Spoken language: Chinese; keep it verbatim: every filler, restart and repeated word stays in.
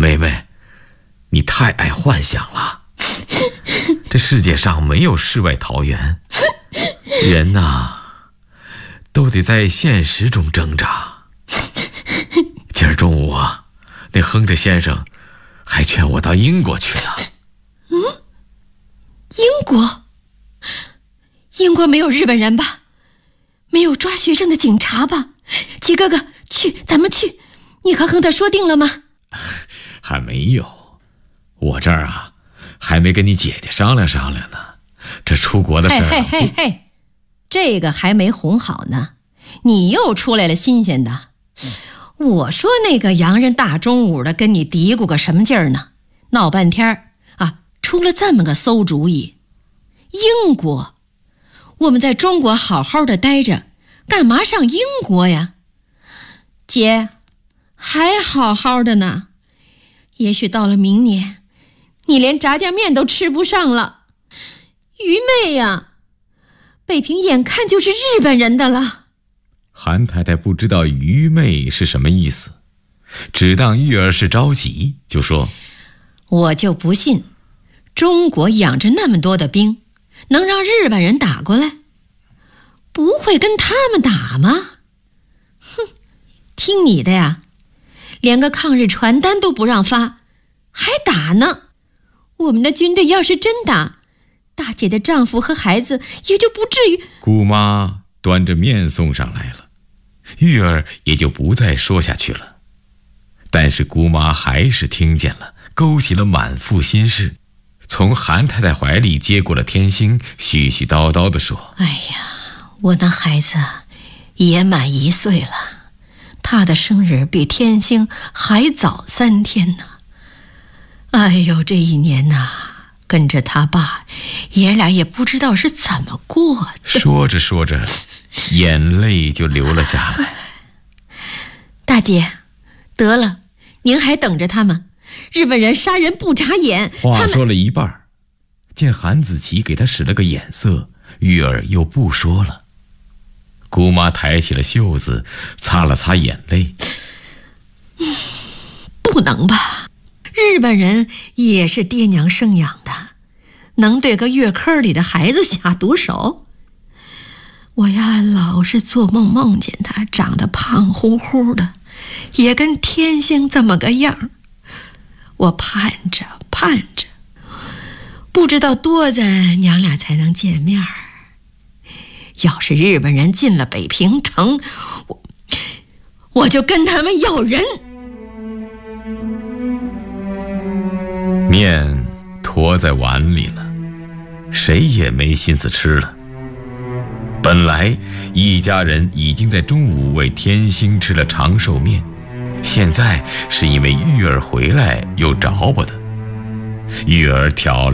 妹妹，你太爱幻想了。这世界上没有世外桃源，人呐，都得在现实中挣扎。今儿中午啊，那亨特先生还劝我到英国去呢。 嗯，英国？英国没有日本人吧？没有抓学生的警察吧？齐哥哥，去，咱们去。你和亨特说定了吗？ 还没有，我这儿啊，还没跟你姐姐商量商量呢。这出国的事儿， 嘿嘿嘿嘿，这个还没哄好呢，你又出来了新鲜的。我说那个洋人大中午的跟你嘀咕个什么劲儿呢？闹半天啊，出了这么个馊主意。英国，我们在中国好好的待着，干嘛上英国呀？姐，还好好的呢，也许到了明年，你连炸酱面都吃不上了。愚昧呀，北平眼看就是日本人的了。 韩太太不知道愚昧是什么意思，只当玉儿是着急，就说： 我就不信中国养着那么多的兵，能让日本人打过来？不会跟他们打吗？哼，听你的呀，连个抗日传单都不让发，还打呢。我们的军队要是真打，大姐的丈夫和孩子也就不至于。 姑妈端着面送上来了，玉儿也就不再说下去了。但是姑妈还是听见了，勾起了满腹心事，从韩太太怀里接过了天星，絮絮叨叨地说： 哎呀，我那孩子也满一岁了，他的生日比天星还早三天呢。哎呦，这一年呐，跟着他爸，爷俩也不知道是怎么过的。 说着说着，眼泪就流了下来。 大姐，得了，您还等着他们。日本人杀人不眨眼。 话说了一半，见韩子琪给他使了个眼色，玉儿又不说了。姑妈抬起了袖子，擦了擦眼泪。 不能吧？日本人也是爹娘生养的，能对个月科里的孩子下毒手？我呀，老是做梦梦见他长得胖乎乎的，也跟天星这么个样。我盼着盼着，不知道多载娘俩才能见面儿。要是日本人进了北平城，我我就跟他们要人。 面坨在碗里了，谁也没心思吃了。本来一家人已经在中午为天星吃了长寿面，现在是因为玉儿回来又着吧的。玉儿挑了